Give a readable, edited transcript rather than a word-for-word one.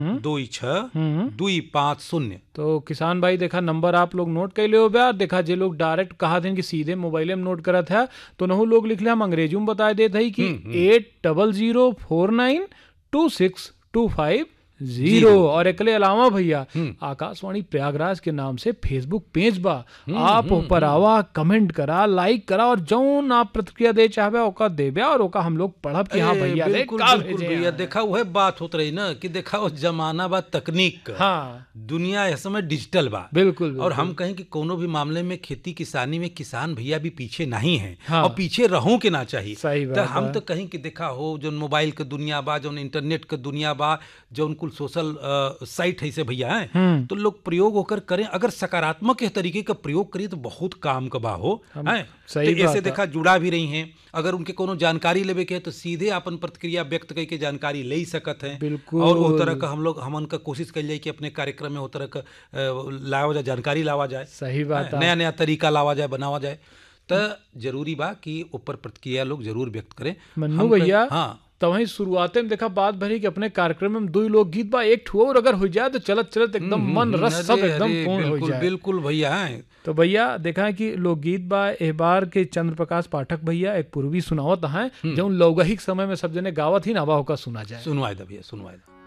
262550। तो किसान भाई देखा नंबर आप लोग नोट कर ले हो ब्यार, देखा जे लोग डायरेक्ट कहा थे कि सीधे मोबाइल में नोट करा था तो नहु लोग लिख लिया, हम अंग्रेजी में बता देते हैं कि 8004926250। और एकले अलावा भैया आकाशवाणी प्रयागराज के नाम से फेसबुक पेज बा, आप ऊपर आवा, कमेंट करा, लाइक करा और जौन आप प्रतिक्रिया दे चाहबे ओका देबे और ओका हम लोग पढ़ब कि हाँ भैया रे बिल्कुल का बिल्कुल भेजे भैया, हैं। देखा वह बात होत रही ना कि देखा वो जमाना बा तकनीक का, हाँ दुनिया इस समय डिजिटल बा। बिल्कुल और हम कहें कि कोनो भी मामले में खेती किसानी में किसान भैया भी पीछे नहीं है हाँ। और पीछे रहूं के ना चाहिए। सही तो बात हम बा। तो कहीं कि देखा हो जो मोबाइल के दुनिया बा, जो इंटरनेट के दुनिया बा, जो कुल सोशल साइट है से भैया हैं, तो लोग प्रयोग होकर करें, अगर सकारात्मक इस तरीके का प्रयोग करिए तो बहुत काम का बा हो हैं। सही तो ऐसे बात देखा जुड़ा भी रही हैं, अगर उनके कोनो जानकारी लेवे के है तो सीधे अपन प्रतिक्रिया व्यक्त करके जानकारी ले सकत हैं। बिल्कुल। और वो तरह का हम लोग हमन का कोशिश कर जाए कि अपने कार्यक्रम में वो तरह का लावा जाए, जानकारी लावा जाए, सही बात नया नया तरीका लावा जाए, बनावा जाए। तो जरूरी बा कि ऊपर प्रतिक्रिया लोग जरूर व्यक्त करें। मन्नू भैया हाँ तो वही शुरुआते में देखा बात भरी कि अपने कार्यक्रम में 2 लोग गीत बा, एक ठुआ और अगर हो जाए तो चलत चलत एकदम मन रस सब एकदम पूर्ण हो जाए। बिल्कुल भैया हैं। तो भैया देखा है कि लोकगीत बा एह बार के चंद्र प्रकाश पाठक भैया एक पूर्वी सुनावत हैं जो लौगहिक समय में सब जने गावत ही ना बा होका सुना जाए। सुनवाए दा भैया, सुनवाए दा।